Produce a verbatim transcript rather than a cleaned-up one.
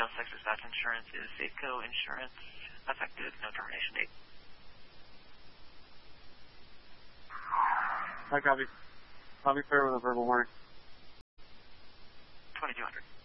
sales sex dispatch insurance is Safeco Insurance, effective no termination date. I copy. I'll be clear with a verbal warning. twenty-two hundred.